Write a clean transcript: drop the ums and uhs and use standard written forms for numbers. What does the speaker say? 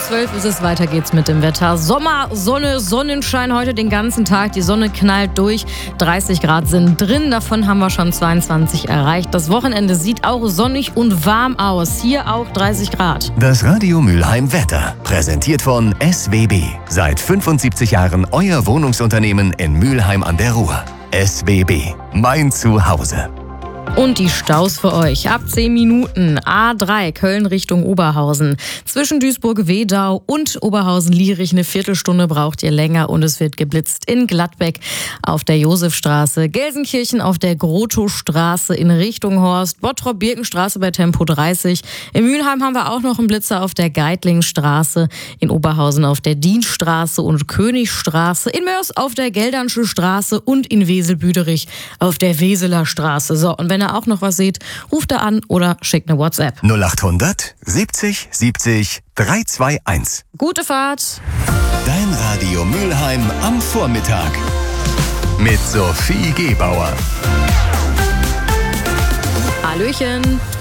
12 ist es, weiter geht's mit dem Wetter. Sommer, Sonne, Sonnenschein heute den ganzen Tag. Die Sonne knallt durch. 30 Grad sind drin, davon haben wir schon 22 erreicht. Das Wochenende sieht auch sonnig und warm aus. Hier auch 30 Grad. Das Radio Mülheim Wetter, präsentiert von SWB. Seit 75 Jahren euer Wohnungsunternehmen in Mülheim an der Ruhr. SWB, mein Zuhause. Und die Staus für euch. Ab 10 Minuten. A3 Köln Richtung Oberhausen. Zwischen Duisburg-Wedau und Oberhausen-Lierich eine Viertelstunde braucht ihr länger und es wird geblitzt in Gladbeck auf der Josefstraße, Gelsenkirchen auf der Grotowstraße in Richtung Horst, Bottrop-Birkenstraße bei Tempo 30. In Mülheim haben wir auch noch einen Blitzer auf der Geitlingstraße, in Oberhausen auf der Dienstraße und Königstraße, in Mörs auf der Geldernsche Straße und in Wesel-Büderich auf der Weseler Straße. So, und wenn ihr auch noch was seht, ruft er an oder schickt eine WhatsApp. 0800 70 70 321. Gute Fahrt! Dein Radio Mülheim am Vormittag. Mit Sophie Gebauer. Hallöchen!